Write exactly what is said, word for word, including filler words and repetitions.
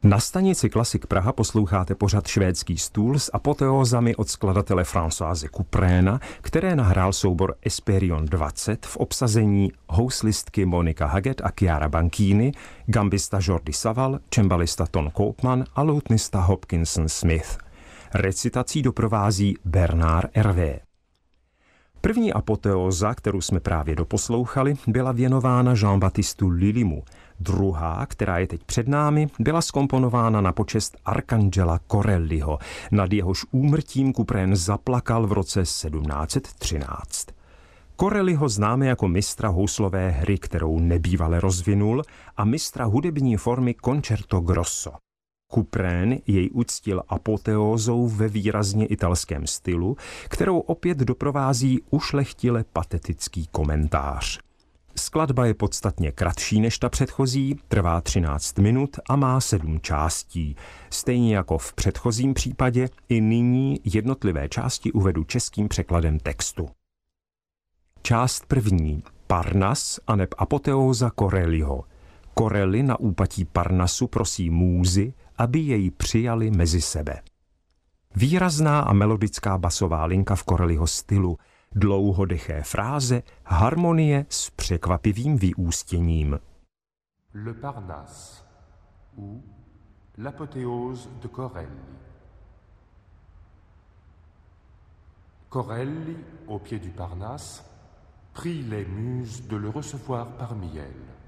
Na stanici Klasik Praha posloucháte pořad Švédský stůl s apoteózami od skladatele Françoise Couperéna, které nahrál soubor Esperion dvacet v obsazení houslistky Monika Haget a Chiara Banchini, gambista Jordi Savall, cembalista Ton Koopman a loutnista Hopkinson Smith. Recitací doprovází Bernard Hervé. První apoteóza, kterou jsme právě doposlouchali, byla věnována Jean-Baptistu Lullymu. Druhá, která je teď před námi, byla zkomponována na počest Arcangela Corelliho. Nad jehož úmrtím Couperin zaplakal v roce sedmnáct třináct. Corelliho známe jako mistra houslové hry, kterou nebývale rozvinul, a mistra hudební formy concerto grosso. Couperin jej uctil apoteózou ve výrazně italském stylu, kterou opět doprovází ušlechtile patetický komentář. Skladba je podstatně kratší než ta předchozí, trvá třináct minut a má sedm částí. Stejně jako v předchozím případě, i nyní jednotlivé části uvedu českým překladem textu. Část první. Parnas aneb apoteóza Corelliho. Corelli na úpatí Parnasu prosí můzy, aby jej přijali mezi sebe. Výrazná a melodická basová linka v Corelliho stylu, dlouhodeché fráze, harmonie s překvapivým vyústěním. Le Parnasse ou l'apothéose de Corelli. Corelli, au pied du Parnasse, prie les muses de le recevoir parmi elles.